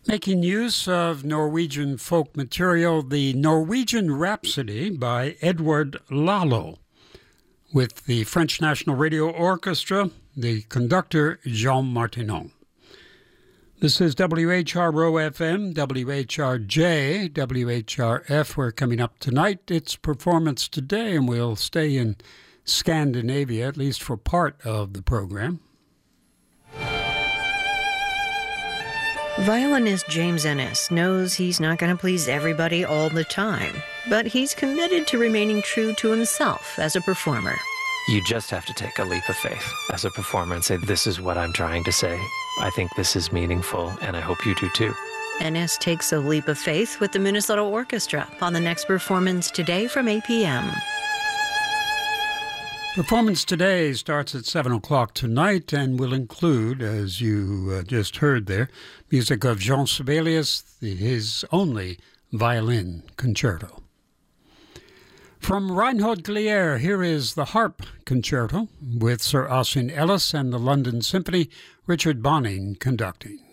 Making use of Norwegian folk material, the Norwegian Rhapsody by Edward Lalo, with the French National Radio Orchestra, the conductor Jean Martinon. This is WHRO-FM, WHRJ, WHRF. We're coming up tonight. It's Performance Today, and we'll stay in Scandinavia, at least for part of the program. Violinist James Ennis knows he's not going to please everybody all the time, but he's committed to remaining true to himself as a performer. You just have to take a leap of faith as a performer and say, this is what I'm trying to say. I think this is meaningful, and I hope you do too. Ennis takes a leap of faith with the Minnesota Orchestra on the next Performance Today from 8 p.m. Performance Today starts at 7 o'clock tonight and will include, as you just heard there, music of Jean Sibelius, his only violin concerto. From Reinhold Glier, here is the Harp Concerto with Sir Ossian Ellis and the London Symphony, Richard Bonning conducting.